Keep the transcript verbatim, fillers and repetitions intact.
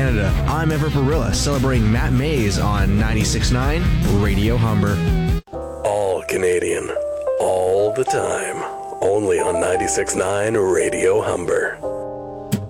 Canada. I'm Everett Barilla, celebrating Matt Mays on ninety-six point nine Radio Humber. All Canadian, all the time. Only on ninety-six point nine Radio Humber.